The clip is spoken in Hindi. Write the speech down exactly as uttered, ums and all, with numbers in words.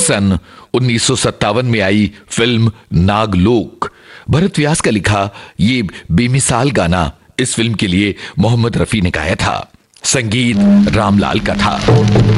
सन उन्नीस सौ सत्तावन में आई फिल्म नागलोक। भरत व्यास का लिखा ये बेमिसाल गाना इस फिल्म के लिए मोहम्मद रफी ने गाया था। संगीत रामलाल का था।